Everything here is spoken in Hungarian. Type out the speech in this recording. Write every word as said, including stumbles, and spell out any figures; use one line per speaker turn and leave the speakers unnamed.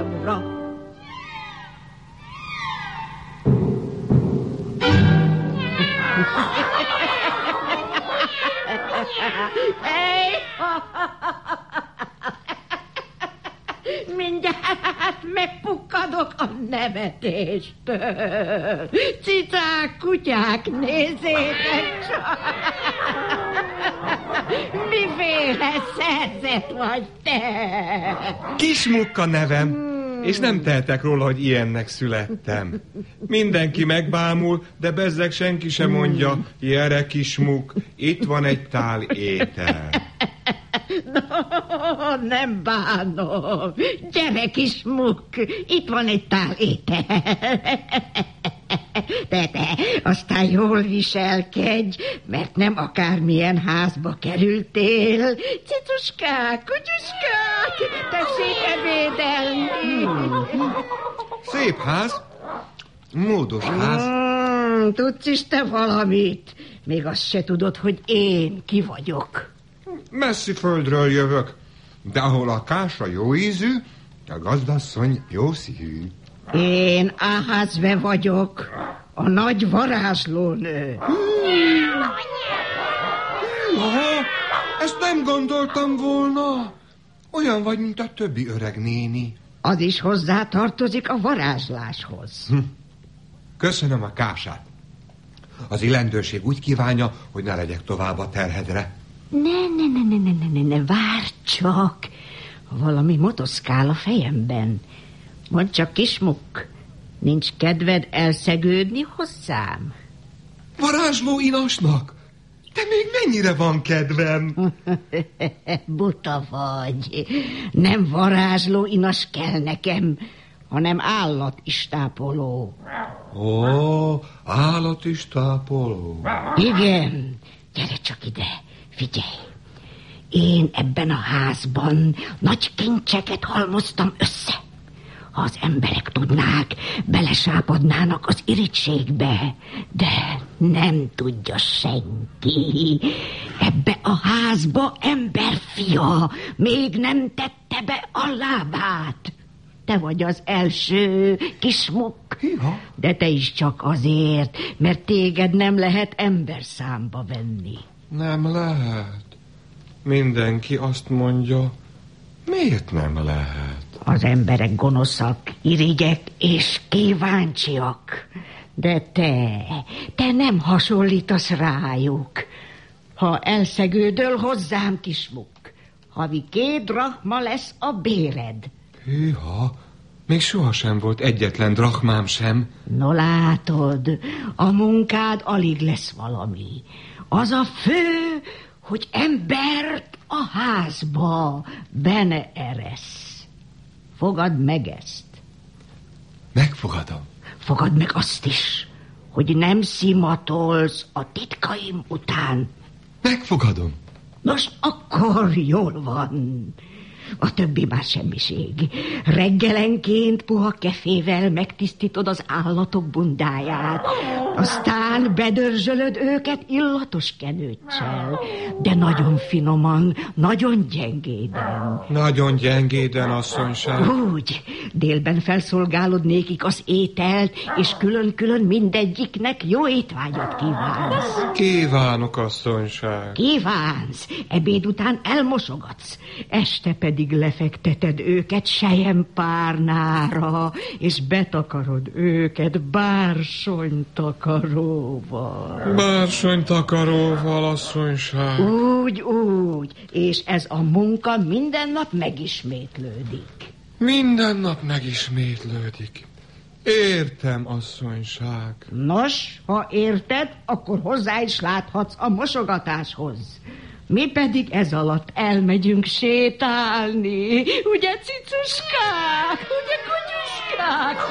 számra. Mindjárt megpukkadok a nevetéstől. Cicák, kutyák, nézzétek csak! Miféle szerzet vagy te?
Kismukka nevem, hmm. és nem tehetek róla, hogy ilyennek születtem. Mindenki megbámul, de bezzeg senki sem mondja, gyere Kismuk, itt van egy tál étel.
No, nem bánom. Gyere, Kismuk, itt van egy tál étel. De te aztán jól viselkedj, mert nem akármilyen házba kerültél. Cicuskák, kutyuskák, tessék ebédelni.
Hmm. Szép ház, módos ház.
Mm, tudsz is te valamit? Még azt se tudod, hogy én ki vagyok.
Messzi földről jövök, de ahol a kása jó ízű, a gazdasszony jó szívű.
Én Ahazve vagyok, a nagy varázslónő.
Aha, ezt nem gondoltam volna. Olyan vagy, mint a többi öreg néni.
Az is hozzá tartozik a varázsláshoz.
Hm. Köszönöm a kását. Az illendőség úgy kívánja, hogy ne legyek tovább a terhedre.
Ne, ne, ne, ne, ne, ne, ne, ne, várj csak. Valami motoszkál a fejemben. Mondd csak, Kismuk, nincs kedved elszegődni hozzám?
Varázsló inasnak? De még mennyire van kedvem?
Buta vagy. Nem varázsló inas kell nekem, hanem állatistápoló.
Ó, állatistápoló.
Igen, gyere csak ide, figyelj. Én ebben a házban nagy kincseket halmoztam össze. Ha az emberek tudnák, belesápadnának az irítségbe, de nem tudja senki. Ebbe a házba emberfia még nem tette be a lábát. Te vagy az első, Kismuk, de te is csak azért, mert téged nem lehet ember számba venni.
Nem lehet. Mindenki azt mondja, miért nem lehet?
Az emberek gonoszak, irigyek és kíváncsiak. De te, te nem hasonlítasz rájuk. Ha elszegődöl hozzám, Kismuk, havi két drachma lesz a béred.
Hűha, még sohasem volt egyetlen drachmám sem.
No látod, a munkád alig lesz valami. Az a fő, hogy embert a házba bene eresz. Fogadd meg ezt.
Megfogadom.
Fogadd meg azt is, hogy nem szimatolsz a titkaim után.
Megfogadom.
Nos, akkor jól van. A többi már semmiség. Reggelenként puha kefével megtisztítod az állatok bundáját, aztán bedörzsölöd őket illatos kenőccsel, de nagyon finoman, nagyon gyengéden.
Nagyon gyengéden, asszonyság.
Úgy, délben felszolgálod nékik az ételt, és külön-külön mindegyiknek jó étvágyat kívánsz.
Kívánok, asszonyság.
Kívánsz, ebéd után elmosogatsz, este pedig lefekteted őket selyempárnára, és betakarod őket bársonytakaróval.
Bársonytakaróval, asszonyság.
Úgy, úgy, és ez a munka minden nap megismétlődik.
Minden nap megismétlődik. Értem, asszonyság.
Nos, ha érted, akkor hozzá is láthatsz a mosogatáshoz. Mi pedig ez alatt elmegyünk sétálni. Ugye, cicuskák? Ugye, kutyuskák?